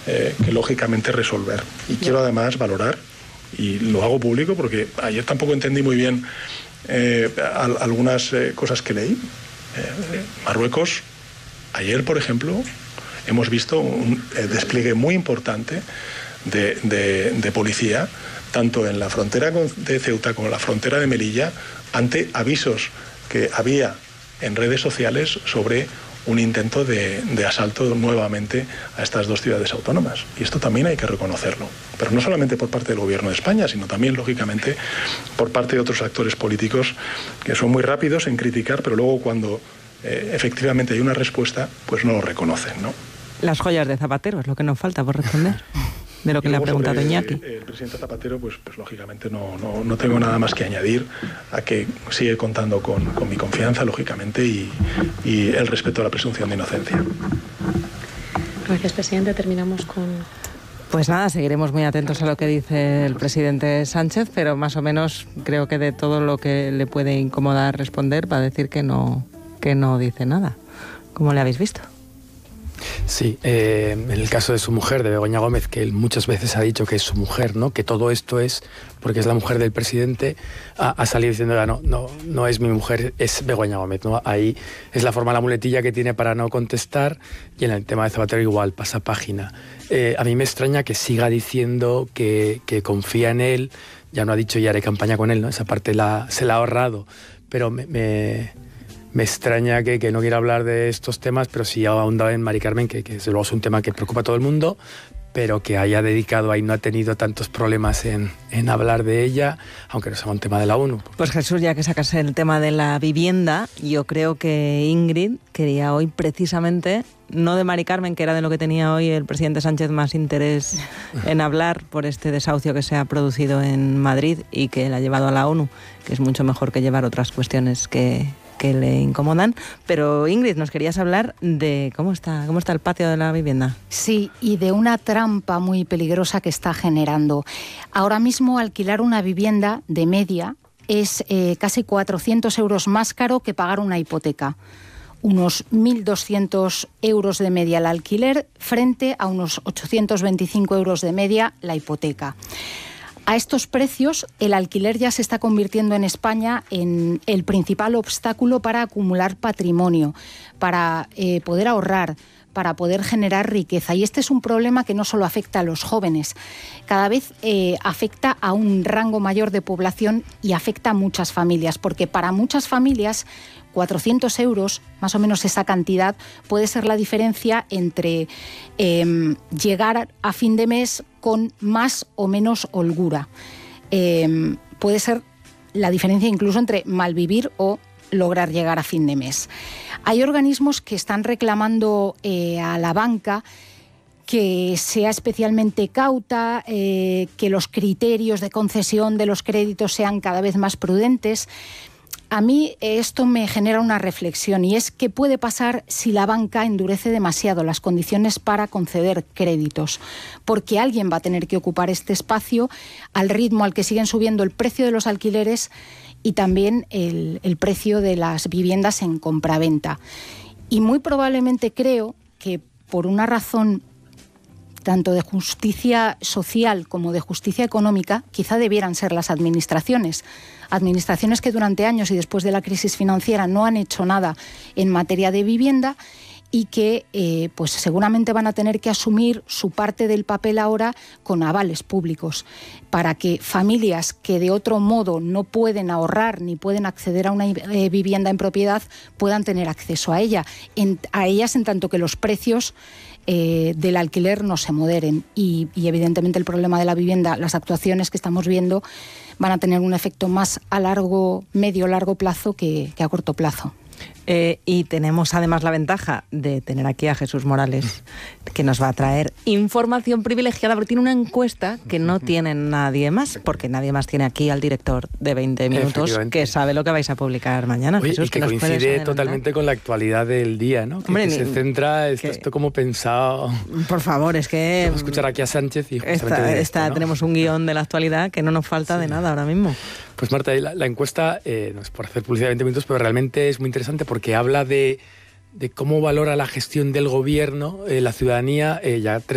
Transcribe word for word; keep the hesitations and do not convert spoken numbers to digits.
eh, que lógicamente resolver. Y quiero además valorar, y lo hago público porque ayer tampoco entendí muy bien eh, al, algunas eh, cosas que leí. Eh, Marruecos, ayer por ejemplo, hemos visto un eh, despliegue muy importante de, de, de policía, tanto en la frontera de Ceuta como en la frontera de Melilla, ante avisos que había en redes sociales sobre un intento de, de asalto nuevamente a estas dos ciudades autónomas. Y esto también hay que reconocerlo. Pero no solamente por parte del Gobierno de España, sino también, lógicamente, por parte de otros actores políticos que son muy rápidos en criticar, pero luego cuando eh, efectivamente hay una respuesta, pues no lo reconocen, ¿no? Las joyas de Zapatero es lo que nos falta por responder. De lo que le ha preguntado Iñaki. El, el presidente Zapatero, pues, pues lógicamente no, no, no tengo nada más que añadir a que sigue contando con, con mi confianza, lógicamente, y, y el respeto a la presunción de inocencia. Gracias, presidente. Terminamos con... Pues nada, seguiremos muy atentos a lo que dice el presidente Sánchez, pero más o menos creo que de todo lo que le puede incomodar responder va a decir que no, que no dice nada. ¿Cómo le habéis visto? Sí, eh, en el caso de su mujer, de Begoña Gómez, que él muchas veces ha dicho que es su mujer, ¿no? Que todo esto es porque es la mujer del presidente, ha, ha salido diciendo, no, no, no es mi mujer, es Begoña Gómez, ¿no? Ahí es la forma, la muletilla que tiene para no contestar, y en el tema de Zapatero igual, pasa página. Eh, a mí me extraña que siga diciendo que, que confía en él, ya no ha dicho y haré campaña con él, ¿no? Esa parte la, se la ha ahorrado, pero me... me Me extraña que, que no quiera hablar de estos temas, pero sí ha ahondado en Mari Carmen, que, que desde luego es un tema que preocupa a todo el mundo, pero que haya dedicado ahí, no ha tenido tantos problemas en, en hablar de ella, aunque no sea un tema de la ONU. Pues Jesús, ya que sacas el tema de la vivienda, yo creo que Ingrid quería hoy precisamente, no de Mari Carmen, que era de lo que tenía hoy el presidente Sánchez más interés en hablar por este desahucio que se ha producido en Madrid y que le ha llevado a la ONU, que es mucho mejor que llevar otras cuestiones que... que le incomodan, pero Ingrid, nos querías hablar de cómo está, cómo está el patio de la vivienda. Sí, y de una trampa muy peligrosa que está generando. Ahora mismo alquilar una vivienda de media es eh, casi cuatrocientos euros más caro que pagar una hipoteca. Unos mil doscientos euros de media el alquiler frente a unos ochocientos veinticinco euros de media la hipoteca. A estos precios, el alquiler ya se está convirtiendo en España en el principal obstáculo para acumular patrimonio, para eh, poder ahorrar, para poder generar riqueza. Y este es un problema que no solo afecta a los jóvenes, cada vez eh, afecta a un rango mayor de población y afecta a muchas familias, porque para muchas familias cuatrocientos euros, más o menos esa cantidad, puede ser la diferencia entre eh, llegar a fin de mes con más o menos holgura. Eh, puede ser la diferencia incluso entre malvivir o lograr llegar a fin de mes. Hay organismos que están reclamando eh, a la banca que sea especialmente cauta, eh, que los criterios de concesión de los créditos sean cada vez más prudentes. A mí esto me genera una reflexión, y es qué puede pasar si la banca endurece demasiado las condiciones para conceder créditos, porque alguien va a tener que ocupar este espacio al ritmo al que siguen subiendo el precio de los alquileres y también el, el precio de las viviendas en compraventa. Y muy probablemente creo que por una razón tanto de justicia social como de justicia económica, quizá debieran ser las administraciones. Administraciones que durante años y después de la crisis financiera no han hecho nada en materia de vivienda y que eh, pues seguramente van a tener que asumir su parte del papel ahora con avales públicos, para que familias que de otro modo no pueden ahorrar ni pueden acceder a una eh, vivienda en propiedad puedan tener acceso a ella, en, a ellas en tanto que los precios Eh, del alquiler no se moderen y, y evidentemente el problema de la vivienda, las actuaciones que estamos viendo van a tener un efecto más a largo, medio largo plazo que, que a corto plazo. Eh, y tenemos además la ventaja de tener aquí a Jesús Morales, que nos va a traer información privilegiada, porque tiene una encuesta que no tiene nadie más, porque nadie más tiene aquí al director de veinte minutos, que sabe lo que vais a publicar mañana. Oye, Jesús, y que, que nos coincide totalmente con la actualidad del día, ¿no? Que, Hombre, que se centra, esto, que, esto como pensado... Por favor, es que... Vamos a escuchar aquí a Sánchez y justamente esta, de esta, esto, ¿no? Tenemos un guión de la actualidad que no nos falta sí. de nada ahora mismo. Pues Marta, la, la encuesta, eh, no es por hacer publicidad de veinte minutos, pero realmente es muy interesante porque habla de, de cómo valora la gestión del gobierno, eh, la ciudadanía, eh, ya tres